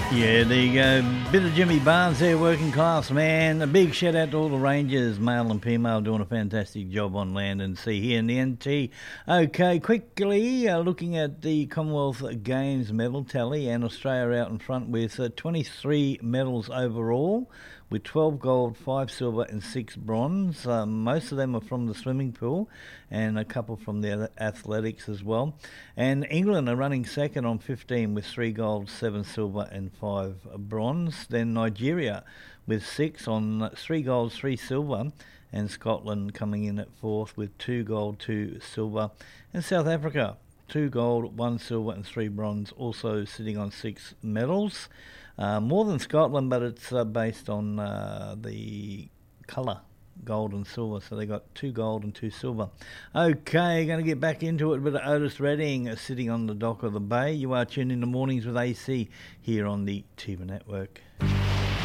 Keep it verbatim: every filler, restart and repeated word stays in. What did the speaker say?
Yeah, there you go. Bit of Jimmy Barnes there, working class man. A big shout out to all the Rangers, male and female, doing a fantastic job on land and sea here in the N T. Okay, quickly uh, looking at the Commonwealth Games medal tally, and Australia out in front with uh, twenty-three medals overall, with twelve gold, five silver and six bronze. Uh, most of them are from the swimming pool and a couple from the athletics as well. And England are running second on fifteen with three gold, seven silver and five bronze. Then Nigeria with six on three gold, three silver, and Scotland coming in at fourth with two gold, two silver. And South Africa, two gold, one silver and three bronze, also sitting on six medals. Uh, more than Scotland, but it's uh, based on uh, the colour, gold and silver. So they got two gold and two silver. Okay, going to get back into it with Otis Redding uh, sitting on the dock of the bay. You are tuned in the mornings with A C here on the T V Network.